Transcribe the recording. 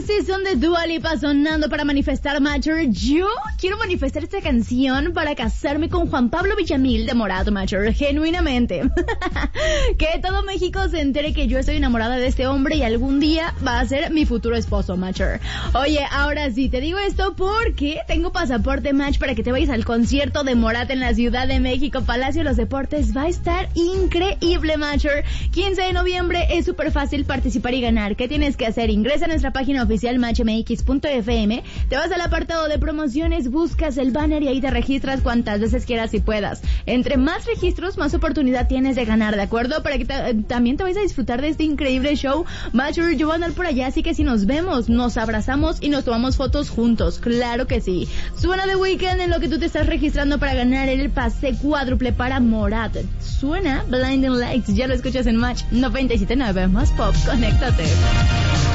Season de Dua Lipa sonando para manifestar, Matcher. Yo quiero manifestar esta canción para casarme con Juan Pablo Villamil de Morat, Matcher, genuinamente. Que todo México se entere que yo estoy enamorada de este hombre y algún día va a ser mi futuro esposo, Matcher. Oye, ahora sí, te digo esto porque tengo pasaporte, Match, para que te vayas al concierto de Morat en la Ciudad de México, Palacio de los Deportes. Va a estar increíble, Matcher. 15 de noviembre, es súper fácil participar y ganar. ¿Qué tienes que hacer? Ingresa a nuestra página oficial matchmx.fm, te vas al apartado de promociones, buscas el banner y ahí te registras cuantas veces quieras y puedas. Entre más registros, más oportunidad tienes de ganar, ¿de acuerdo? Para que también te vayas a disfrutar de este increíble show. Matcher, yo voy a andar por allá, así que si nos vemos, nos abrazamos y nos tomamos fotos juntos, claro que sí. Suena The Weeknd en lo que tú te estás registrando para ganar el pase cuádruple para Morat. Suena Blinding Lights, ya lo escuchas en Match 97.9, más pop, conéctate.